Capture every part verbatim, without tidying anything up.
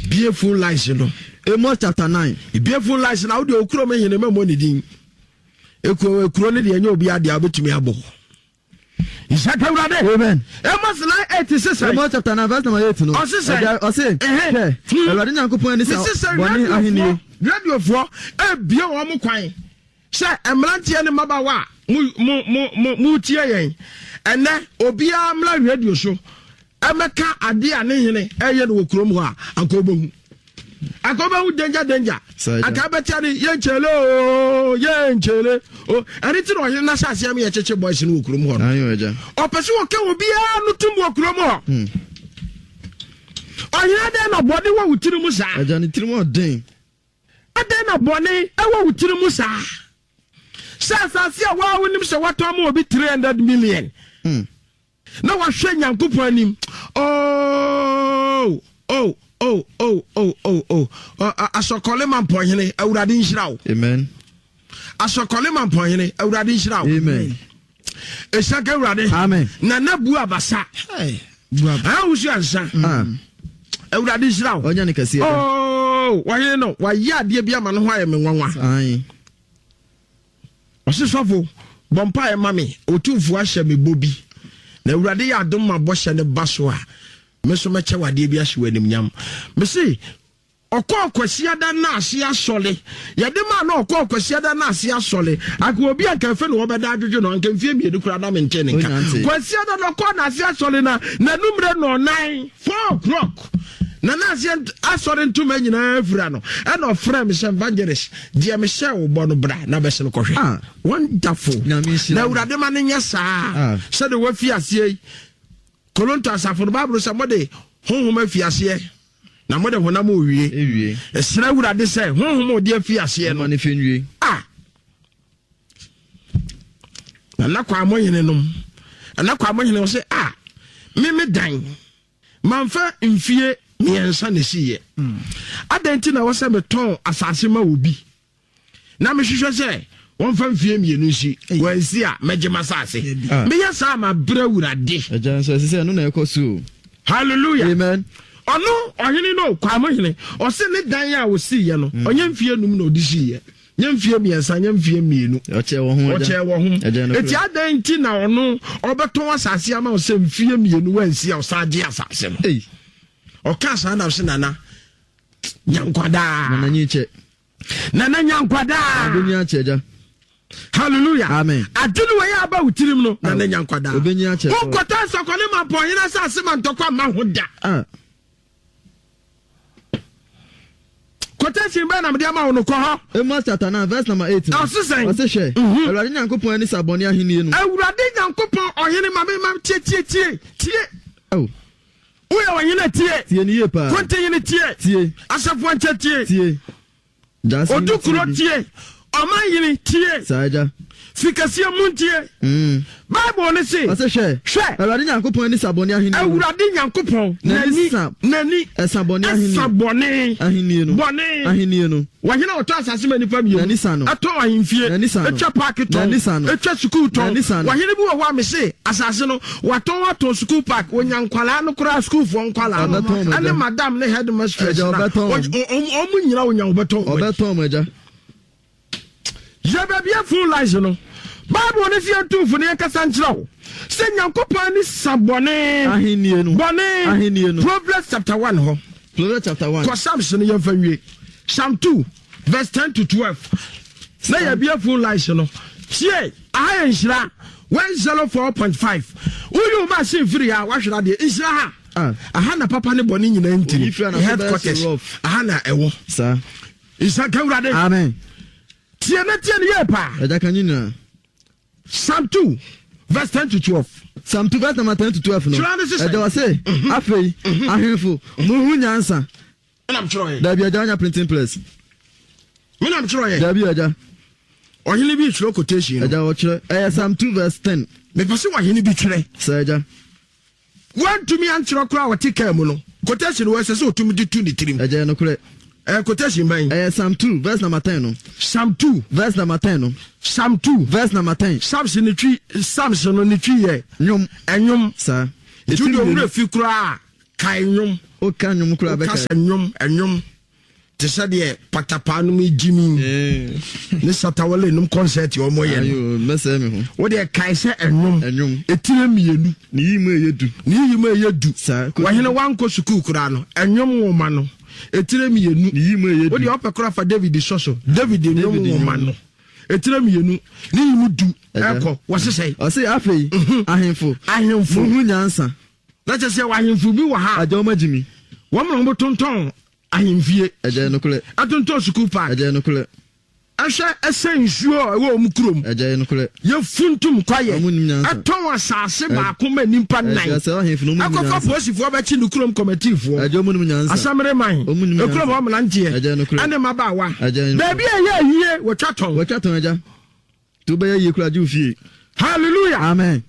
Beautiful lies, you know. Amos chapter nine. Beautiful lies now. The okro me hine me money ding. Ekro ekro ne de enyo obi ade abetumi abo. Isaka urade. Amen. Amos nine eighty-six. Amos chapter nine verse number eight no. Ose say. Ose. Eh. Ewurade Nyankopon ani say boni ahini. Radio for e bia wo mo kwan. Say emrantie ne mabawa mu mu mu mu tie yen. Ene obi amla radio so. Emeka ade ane hene eye no okrom ho a ankobohu. Akoba danger danger. Akabeti ani yenchele o yenchele o aniti no yin na sase am ye cheche boys no okurum ho. Ayo eja. Opese wo ke obi a no tum okurum ho. Hmm. Oyin ade na body wo wutiri mu sa. Eja ni tiri mu den. Ade na body e wo wutiri mu sa. Sa sa se wa wonim se wato ma obi three hundred million. Hmm. Na wa hwe Nyankopon anim. Oh oh Oh, oh, oh, oh, oh. Uh, Asokole man pohene, awurade nhyiraw. Amen. Asokole man pohene, awurade nhyiraw. Amen. Esaka awurade. Amen. Na na bu abasa. Hey. Bu abasa. Ah, usu ansa. Ah. Awurade nhyiraw. Onya ne kase. Oh, wahene no, waye ade bia ma no ho aye me nwanwa. Ai. Osisofo, bompa e mame, otumfu ahye me bobi. Na awurade ya adom ma bo hye ne baso a. Meso meche wade bi ahye wanim nyam. Me say okọ akwasi ada na ase asole. Yede ma na okọ akwasi ada na ase asole. Akọ obi anka fe no obeda adwodwo no anka mfie mienu kura na mente ne nka. Kwasi ada no okọ na ase asole na na numre no nine four o'clock. Na na ase asole ntuma nyina afura no. E no frame se evangelist. Die me share wo bo no bra na be se no kohwe. Ah, wonderful. Na urade ma ne nya saa. Se de wa fi ase Kolonta safo Bible say mode honhom afiase na mode honam owie ewie esra wurade say honhom odi afiase no ne fenwie ah na nakwa amoyene nom nakwa amoyene say ah me me dan manfa mfie miensa ne siye adenti na wo say me ton asase ma obi na me hwehwe say won fa mfie mienu nsi wansi a megema sase me ya sa ma bra wurade ajan so se no na ekosu hallelujah amen ono ohini no kwa mohini o se ne dan ya wo si ye no onye mfie num na odisi ye nye mfie miensa nye mfie mienu o che wo ho o che wo ho eti adan ti na ono obeton asase ama o se mfie mienu wansi a o sa je asase no eh o ka sa na se nana nyankwada nana nyiche nana nyankwada adunya cheja. Hallelujah. Amen. Adunu we ya ba utirim no na nya nkwada. Obenyi a che. Ukota sokole ma pohina sa asema ntokwa ma hoda. Ah. Kota simba na mdia ma wono ko ho. Amos chapter nine verse number eight. Osisen. Osise. Awurade Nyankopon ani sabone ahini no. Awurade Nyankopon ohene ma me ma tie tie tie. Tie. Oh. Uya wanyina tie. Tie ni ye pa. Konte yini tie. Tie. Asafo anche tie. Tie. Just. Odukuro tie. Ama yini tie saja fikasie muntie mm Bible ne say ase hwe hwe Awurade Nyankopon ani sabone ahini Awurade Nyankopon nani nani sabone ahini sabone ahini no bone ahini no wahina oto asase mani fam yemu nani sano ato ahimfie etwa park to etwa school to wahina bi wo wa me say asase no wato wato school park onyankwala no kura school fo nkwala no ane madam ne headmistress na omu nyira onyan obeto obeto maja Jababia full lies no. Bible ne fie tumfu ne kasa nkyirawo. Se Nyankopon ni sabone ahenie no. Bone ahenie no. Proverbs chapter one ho. Proverbs chapter one. Ko Psalms ne yemfa wie. Psalm two verse ten to twelve. Na ya bia full lies no. Tie aha nhyira one oh four point five. Uyu ma sin free a wahwera de nhyira ha. Ah. Aha na papa ne bone nyina ntiri. Headquarters. Aha na ewo. Sa. Isa kawrade. Amen. Tiene tiene yepa. Edakanyina. Psalm two verse ten to twelve. Psalm two verse number ten to twelve no. Edawa say afei ahemfo muhu nyansa. Me nam chiro ye. Da bia janya printing press. Me nam chiro ye. Da bia ja. Ohini bi chiro quotation. Eja wo chiro. Eh Psalm two verse ten. Me pese ohini bi chire. Sa eja. Wan to me an chiro kra wo tika mu no. Quotation wo se so otumi di two ni trim. Eja no kure. Eh, quotation by eh, Psalm two, verse number ten. No? Psalm two, verse number ten. No? Psalm two, verse number ten. Psalms in the tree, Psalms on the tree, eh? Nyum, and yum, sir. It will be a few cry, kai yum, o ka nyum kura be ka nyum enyum te said ye patapa no me jimi eh ne satawale num concert yo mo ye ayo mese me ho wo de kai se enyum enyum etire mienu ne yimu eyedu ne yimu eyedu sa wo hene wanko suku kura no enyum wo ma no etire mienu ne yimu eyedu wo de opekora fa David soso David enyum wo ma no etire mienu ne yimu du eko wo sesai o se afei ahemfo ahemfo hu nyansa na che se wa ahemfo bi wa ha ajo magimi wo mo mo tonton ahemfie eje no kule atonton school park eje no kule ahwe esen nsuo wo mu kurom eje no kule ye funtum kwaye aton asase ba akoma nimpa nine akofa posifo ba chi no kurom committee fo eje mu nim nyansa asamre man e kurom wo mlantie ane maba wa baby ye yie wo twaton wo twaton eja to be ye kura ju fie hallelujah amen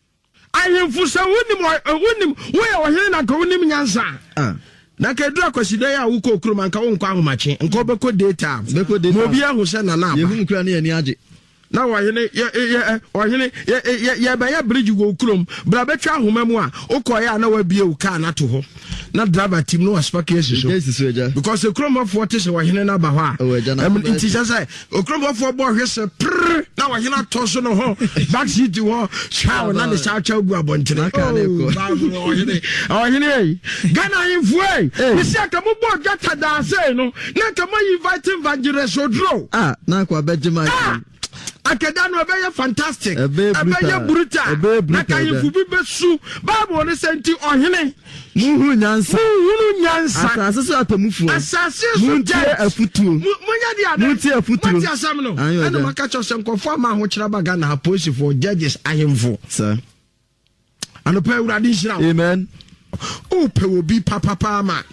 ayemfu sa wonim wonim wo ye wo hene na ka wonim nyansa ah na ka dura kwasida ya wo ko kurom anka wo nkwa ahomache nka beko data beko data mo bia ho se na na ye hu kura ne ani age na wa hene ye ye o hene ye ye ba ya bridge go kurom bra betwa ahoma mu a okoya na wa bie u ka na to ho na driver team no aspa case so because the kurom of what is wa hene na ba ho a em it is say o kurom of bo hwese prr na wa hene to so no ho back seat wo chow na the chow chow gu abontere ka na ko o hene o hene Ghana infue we see akamu bo gata da say no na kama invite evangelist odro ah na kwa bejima akeda no be fantastic e be brutal na kan fu bi besu bible ne senti ohene muhu nyansa muhu nyansa asase so atamufu asase so je afutuo munya dia de muti afutuo muti asam no ana makacho se nkofo ma ho kira baga na police for judges ahemfo sir anopa urade nhira amen o pe obi papa pa ma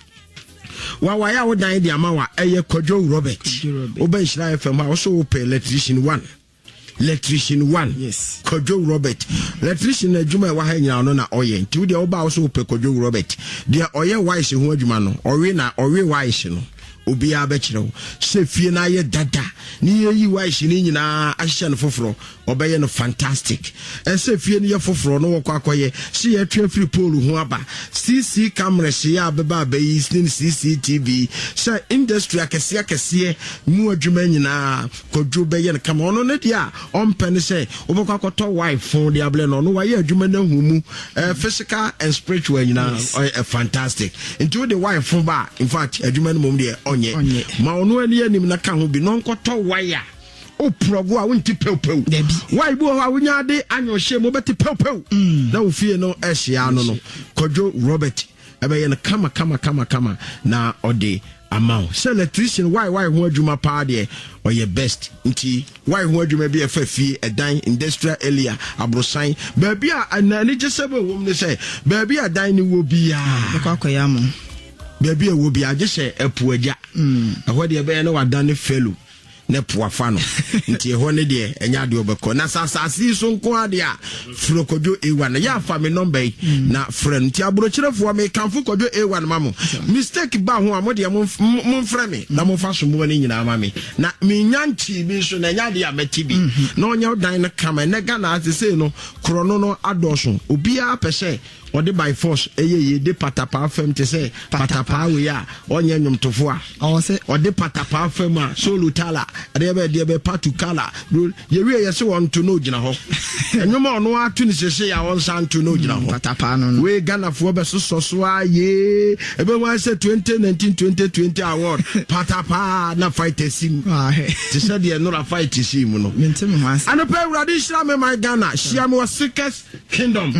wa wa ya wo dan dia ma wa eye Kojo Robert oba nhira F M ha so o pe electrician one electrician one yes Kojo Robert electrician adwuma wa ha nyina no na oye nti wo dia oba wo so o pe Kojo Robert dia oye wise ho adwuma no owe na owe wise no obi a be kire wo se fie na ye dada ni ye yi wise ni nyina ahye no foforo obeye no fantastic e se fie ni ye foforo no wo kwakoye se ye twa free pole ho aba C C camera se ya beba abayi snin C C T V se industry akese akese mu adwuma nyina Kojo beye no kama ono ne dia ompene se obekwakoto wife phone dia ble no no wa ye adwuma na humu physical and spiritual nyina fantastic into the wife phone ba in fact adwuma no mom dia onye ma ono ani anim na ka ho bi no nkoto wire o progo a wonti pewpew why bo ha wonya de anyo hye mo beti pewpew na wo fie no ehia no no Kojo Robert ebe ye no kama kama kama kama na ode amount so electrician why why ho adwuma pa de or your best nti why ho adwuma bi efa fie edan industrial area abrosan ba bia anani jesebe wo me say ba bia dan ni wo bia akwakoya mo baby will be a just a puaja. A what the bear no wa done fellow. Ne puafano. Nti hone de enya de obeko. Na sasasi so nko ade a fro Kojo A one. Ya fa me number na friend. Nti abrochirefo me kanfo Kojo A one mamo. Mistake ba ho amode mo mo frɛ me na mo fa so mo ni nyina ma me. Na me nyanchi bi so na nya de amati bi. Na onya dan na kama na Ghana ase say no krono no adoso. Obi a pese or the by force eye ye de patapa fam te say patapa we ya onye nwomtofo a o se or the patapa fam a solo tala ade be de be patu kala ye we ye se won to no gina ho enwoma ono atu ni sese ya won san to no gina ho patapa no we Ghana fo be so so a ye ebe wan say twenty nineteen twenty twenty award patapa na fight sim ah he te say de no fight sim no mentem ho ase anope urade shira me my Ghana shia me was sickest kingdom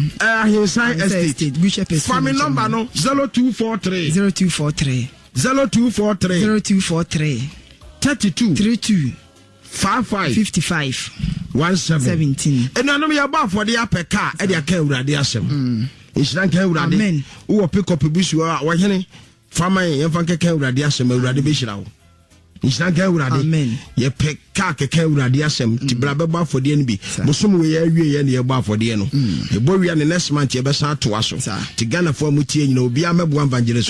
eh Estate. Family number no zero two four three zero two four three zero two four three zero two four three thirty-two thirty-two fifty-five fifty-five seventeen seventeen. And I know you about for the upper car and your care urade asem. Inshank urade. Amen. Who pick up bisu wa hene fama yen fanke care urade asem urade be shira wo. Inshank urade. Amen. Ye pick car keke urade asem ti bra be ba for de nbi. Bosom we ye awie ye na ye ba for de no. E bo wi an next month ye be san to aso. Ti Ghana for mutie nyina obi amebo evangelist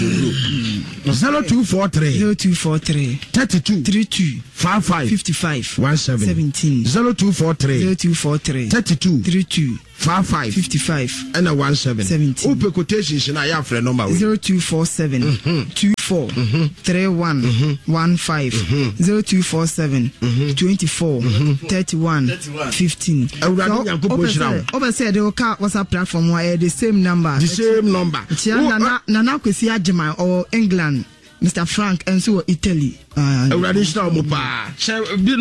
ro. zero two four three zero two four three thirty-two thirty-two fifty-five fifty-five seventeen seventeen zero two four three zero two four three thirty-two thirty-two five five fifty-five and a one seven seventy. Open quotations in a friend number zero two four seven two four three one one five zero two four seven twenty four thirty one fifteen. Over said the WhatsApp platform where the same number. The same number. Nana Nana Kwesi Ajima or England. Mister Frank and so Italy. Uh,